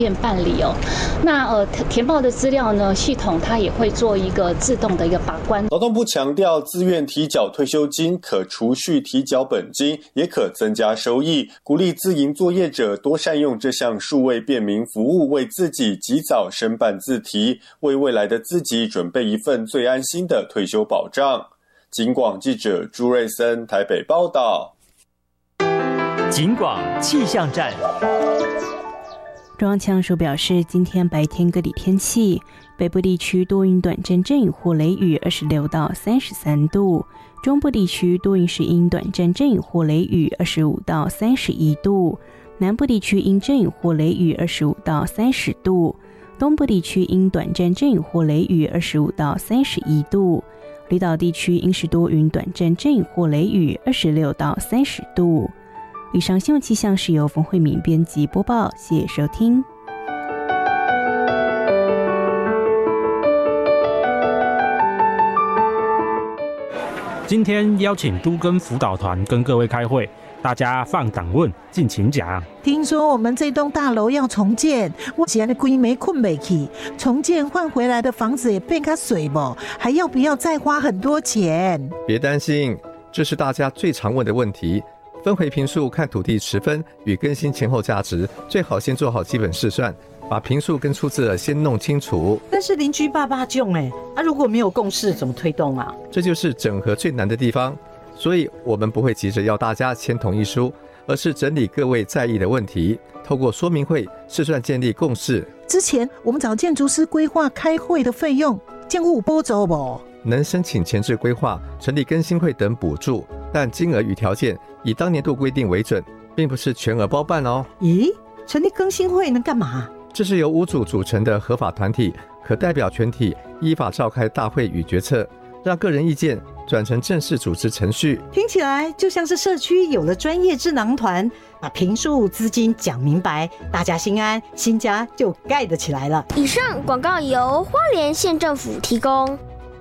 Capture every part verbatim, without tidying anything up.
办理哦，那呃填报的资料呢，系统它也会做一个自动的一个把关。 劳动部强调，自愿提缴退休金可储蓄提缴本金，也可增加收益，鼓励自营作业者多善用这项数位便民服务，为自己及早申办自提，为未来的自己准备一份最安心的退休保障。警广记者朱瑞森台北报道。 警广气象站。 中央气象署表示，今天白天各地天气，北部地区多云短阵阵雨或雷雨，二十六到三十三度；中部地区多云时阴短阵阵雨或雷雨，二十五到三十一度；南部地区阴阵雨或雷雨，二十五到三十度；东部地区阴短阵阵雨或雷雨，二十五到三十一度；离岛地区阴时多云短阵阵雨或雷雨，二十六到三十度。以上新闻气象是由冯慧敏编辑播报，谢谢收听。 今天邀请都更辅导团跟各位开会，大家放胆问，尽情讲。 听说我们这栋大楼要重建，我现在规没困没起，重建换回来的房子也变较水不，还要不要再花很多钱？ 别担心，这是大家最常问的问题。分回坪数看土地持分与更新前后价值，最好先做好基本试算，把坪数跟出资额先弄清楚。 但是邻居爸爸囧哎，啊如果没有共识怎么推动啊？ 这就是整合最难的地方，所以我们不会急着要大家签同意书，而是整理各位在意的问题，透过说明会试算建立共识。 之前我们找建筑师规划开会的费用，建物有补助不？ 能申请前置规划、成立更新会等补助，但金额与条件以当年度规定为准，并不是全额包办哦。 咦，成立更新会能干嘛？ 这是由屋主组成的合法团体，可代表全体依法召开大会与决策，让个人意见转成正式组织程序。 听起来就像是社区有了专业智囊团，把坪数资金讲明白，大家心安，新家就盖得起来了。 以上广告由花莲县政府提供。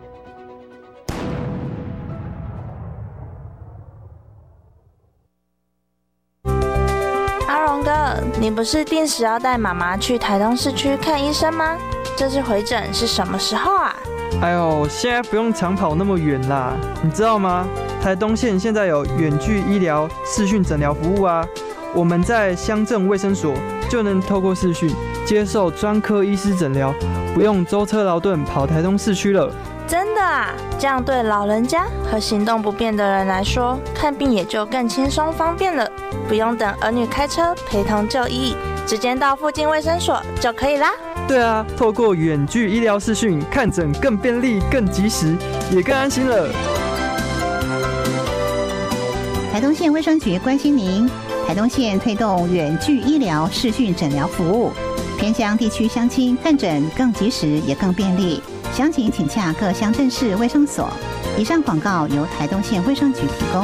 你不是定时要带妈妈去台东市区看医生吗？这次回诊是什么时候啊？ 哎呦，现在不用长跑那么远啦，你知道吗？台东县现在有远距医疗视讯诊疗服务啊，我们在乡镇卫生所就能透过视讯接受专科医师诊疗，不用舟车劳顿跑台东市区了。 真的啊？这样对老人家和行动不便的人来说，看病也就更轻松方便了，不用等儿女开车陪同就医，直接到附近卫生所就可以啦。 对啊，透过远距医疗视讯看诊更便利、更及时，也更安心了。 台东县卫生局关心您，台东县推动远距医疗视讯诊疗服务，偏乡地区乡亲看诊更及时也更便利。详情请洽各乡镇市卫生所。以上广告由台东县卫生局提供。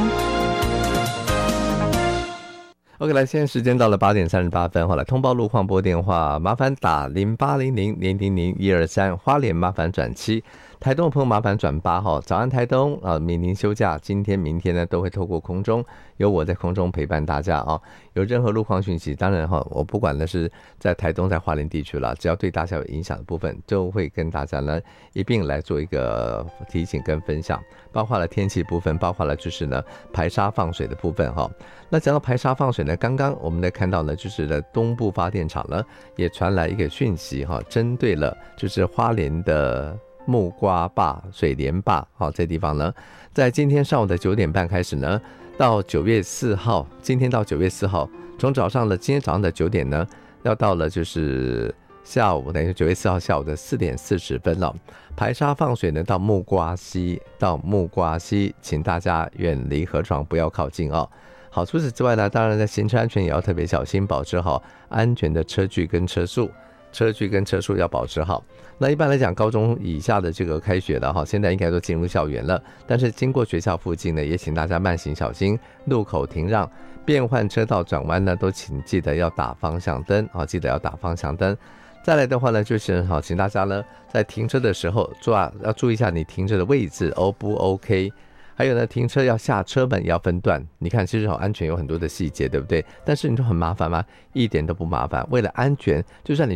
OK， 来，现在时间到了八点三十八分，好，来通报路况拨电话，麻烦打零八零零零零零一二三，花莲麻烦转七，台东的朋友麻烦转八号。早安台东啊，明天休假，今天明天呢都会透过空中，由我在空中陪伴大家啊。有任何路况讯息，当然哈，我不管的是在台东在花莲地区啦，只要对大家有影响的部分，就会跟大家呢一并来做一个提醒跟分享，包括了天气部分，包括了就是呢排沙放水的部分哈。那讲到排沙放水呢，刚刚我们在看到呢，就是呢东部发电厂呢也传来一个讯息哈，针对了就是花莲的木瓜坝、水莲坝，好，这地方呢，在今天上午的九点半开始呢，到九月四号，今天到九月四号，从早上的今天早上的九点呢，要到了就是下午，等于九月四号下午的四点四十分了。排沙放水呢，到木瓜溪，到木瓜溪，请大家远离河床，不要靠近哦。好，除此之外呢，当然在行车安全也要特别小心，保持好安全的车距跟车速。车距跟车速要保持好。那一般来讲，高中以下的这个开学了哈，现在应该都进入校园了。但是经过学校附近呢，也请大家慢行小心，路口停让、变换车道转弯呢，都请记得要打方向灯啊，记得要打方向灯。再来的话呢，就是好，请大家呢在停车的时候，注要注意一下你停车的位置 O 不 OK。 还有呢，停车要下车门也要分段。你看，其实好安全有很多的细节，对不对？但是你说很麻烦吗？一点都不麻烦。为了安全，就算你